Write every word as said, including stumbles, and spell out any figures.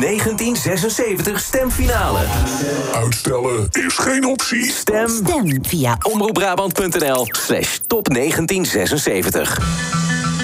negentien zesenzeventig stemfinale. Uitstellen is geen optie. Stem. Stem via omroepbrabant punt n l slash top negentien zesenzeventig.